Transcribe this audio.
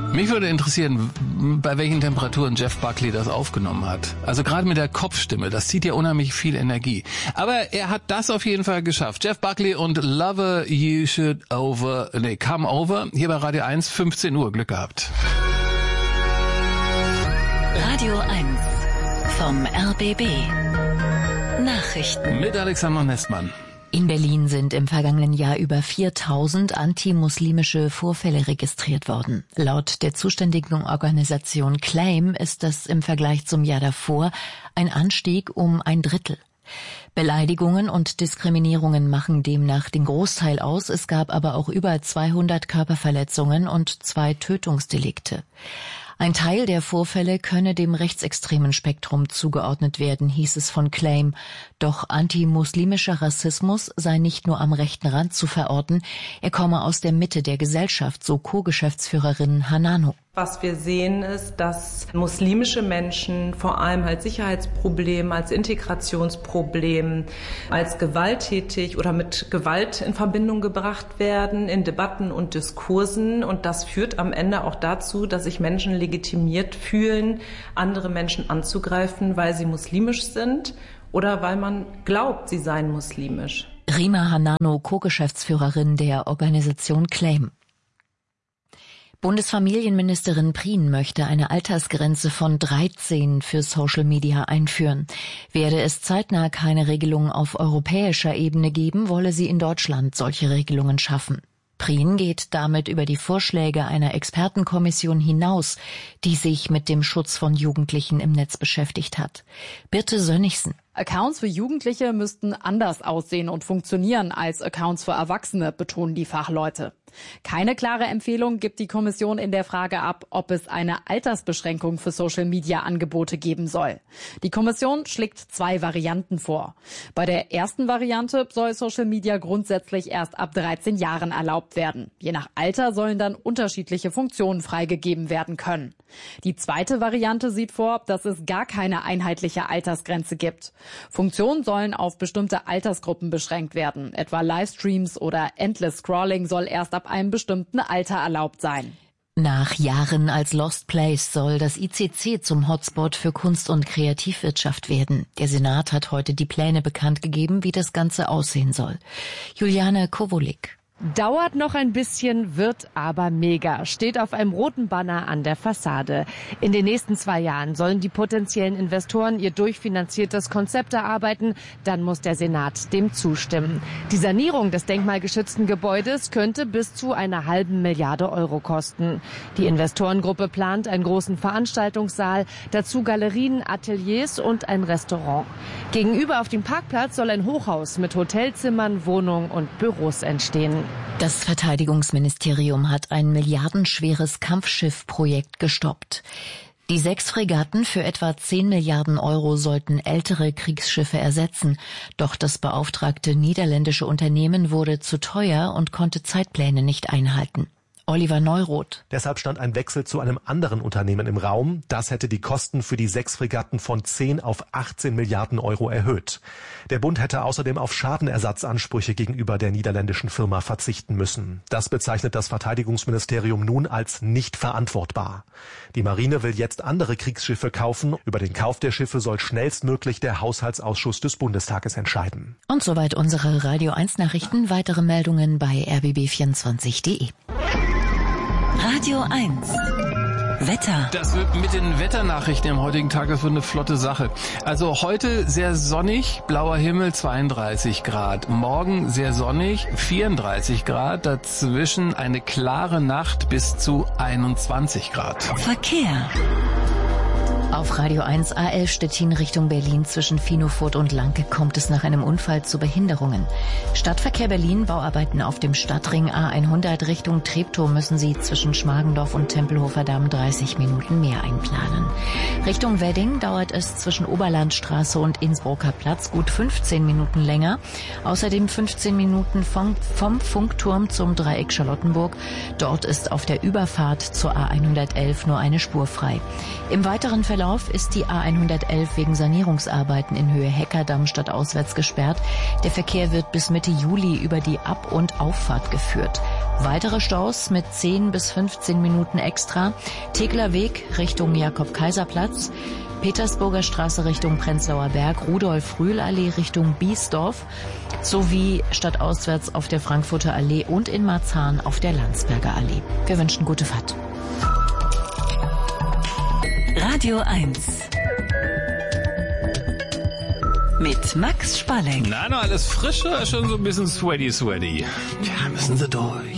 Mich würde interessieren, bei welchen Temperaturen Jeff Buckley das aufgenommen hat. Also gerade mit der Kopfstimme, das zieht ja unheimlich viel Energie. Aber er hat das auf jeden Fall geschafft. Jeff Buckley und Lover You Should Come Over. Hier bei Radio 1, 15 Uhr. Glück gehabt. Radio 1 vom RBB. Nachrichten. Mit Alexander Nestmann. In Berlin sind im vergangenen Jahr über 4000 antimuslimische Vorfälle registriert worden. Laut der zuständigen Organisation Claim ist das im Vergleich zum Jahr davor ein Anstieg um 1/3. Beleidigungen und Diskriminierungen machen demnach den Großteil aus. Es gab aber auch über 200 Körperverletzungen und 2 Tötungsdelikte. Ein Teil der Vorfälle könne dem rechtsextremen Spektrum zugeordnet werden, hieß es von Claim. Doch antimuslimischer Rassismus sei nicht nur am rechten Rand zu verorten, er komme aus der Mitte der Gesellschaft, so Co-Geschäftsführerin Hanano. Was wir sehen ist, dass muslimische Menschen vor allem als Sicherheitsproblem, als Integrationsproblem, als gewalttätig oder mit Gewalt in Verbindung gebracht werden in Debatten und Diskursen. Und das führt am Ende auch dazu, dass sich Menschen legitimiert fühlen, andere Menschen anzugreifen, weil sie muslimisch sind oder weil man glaubt, sie seien muslimisch. Rima Hanano, Co-Geschäftsführerin der Organisation Claim. Bundesfamilienministerin Prien möchte eine Altersgrenze von 13 für Social Media einführen. Werde es zeitnah keine Regelung auf europäischer Ebene geben, wolle sie in Deutschland solche Regelungen schaffen. Prien geht damit über die Vorschläge einer Expertenkommission hinaus, die sich mit dem Schutz von Jugendlichen im Netz beschäftigt hat. Birte Sönnigsen. Accounts für Jugendliche müssten anders aussehen und funktionieren als Accounts für Erwachsene, betonen die Fachleute. Keine klare Empfehlung gibt die Kommission in der Frage ab, ob es eine Altersbeschränkung für Social-Media-Angebote geben soll. Die Kommission schlägt 2 Varianten vor. Bei der ersten Variante soll Social Media grundsätzlich erst ab 13 Jahren erlaubt werden. Je nach Alter sollen dann unterschiedliche Funktionen freigegeben werden können. Die zweite Variante sieht vor, dass es gar keine einheitliche Altersgrenze gibt. Funktionen sollen auf bestimmte Altersgruppen beschränkt werden. Etwa Livestreams oder Endless Scrolling soll erst ab einem bestimmten Alter erlaubt sein. Nach Jahren als Lost Place soll das ICC zum Hotspot für Kunst- und Kreativwirtschaft werden. Der Senat hat heute die Pläne bekannt gegeben, wie das Ganze aussehen soll. Juliane Kowolik. Dauert noch ein bisschen, wird aber mega. Steht auf einem roten Banner an der Fassade. In den nächsten 2 Jahren sollen die potenziellen Investoren ihr durchfinanziertes Konzept erarbeiten. Dann muss der Senat dem zustimmen. Die Sanierung des denkmalgeschützten Gebäudes könnte bis zu 1,5 Milliarde Euro kosten. Die Investorengruppe plant einen großen Veranstaltungssaal, dazu Galerien, Ateliers und ein Restaurant. Gegenüber auf dem Parkplatz soll ein Hochhaus mit Hotelzimmern, Wohnungen und Büros entstehen. Das Verteidigungsministerium hat ein milliardenschweres Kampfschiffprojekt gestoppt. Die 6 Fregatten für etwa 10 Milliarden Euro sollten ältere Kriegsschiffe ersetzen. Doch das beauftragte niederländische Unternehmen wurde zu teuer und konnte Zeitpläne nicht einhalten. Oliver Neuroth. Deshalb stand ein Wechsel zu einem anderen Unternehmen im Raum. Das hätte die Kosten für die 6 Fregatten von 10 auf 18 Milliarden Euro erhöht. Der Bund hätte außerdem auf Schadenersatzansprüche gegenüber der niederländischen Firma verzichten müssen. Das bezeichnet das Verteidigungsministerium nun als nicht verantwortbar. Die Marine will jetzt andere Kriegsschiffe kaufen. Über den Kauf der Schiffe soll schnellstmöglich der Haushaltsausschuss des Bundestages entscheiden. Und soweit unsere Radio 1 Nachrichten. Weitere Meldungen bei rbb24.de. Radio 1. Wetter. Das wird mit den Wetternachrichten am heutigen Tag, das wird eine flotte Sache. Also heute sehr sonnig, blauer Himmel, 32 Grad. Morgen sehr sonnig, 34 Grad. Dazwischen eine klare Nacht bis zu 21 Grad. Verkehr. Auf Radio 1 A11 Stettin Richtung Berlin zwischen Finofurt und Lanke kommt es nach einem Unfall zu Behinderungen. Stadtverkehr Berlin, Bauarbeiten auf dem Stadtring A100 Richtung Treptow müssen Sie zwischen Schmargendorf und Tempelhofer Damm 30 Minuten mehr einplanen. Richtung Wedding dauert es zwischen Oberlandstraße und Innsbrucker Platz gut 15 Minuten länger. Außerdem 15 Minuten vom Funkturm zum Dreieck Charlottenburg. Dort ist auf der Überfahrt zur A111 nur eine Spur frei. Im weiteren Verlauf ist die A111 wegen Sanierungsarbeiten in Höhe Heckerdamm stadtauswärts gesperrt. Der Verkehr wird bis Mitte Juli über die Ab- und Auffahrt geführt. Weitere Staus mit 10 bis 15 Minuten extra. Tegeler Weg Richtung Jakob-Kaiser-Platz, Petersburger Straße Richtung Prenzlauer Berg, Rudolf-Rühl-Allee Richtung Biesdorf sowie stadtauswärts auf der Frankfurter Allee und in Marzahn auf der Landsberger Allee. Wir wünschen gute Fahrt. Radio 1 mit Max Spalleck. Na, noch alles frisch oder schon so ein bisschen sweaty? Ja, müssen sie durch.